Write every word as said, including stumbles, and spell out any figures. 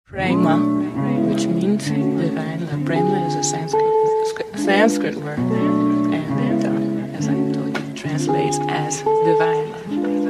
Prema, which means divine. Uh, Prema is a Sanskrit, Sanskrit word, and it, uh, as I told you, translates as divine.